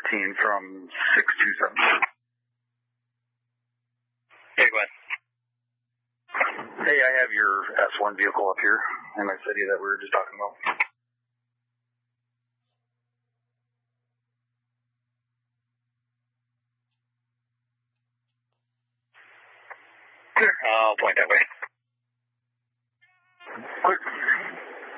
from 627. Yeah, go ahead. Hey, I have your S1 vehicle up here in my city that we were just talking about. Sure, I'll point that way. Quick.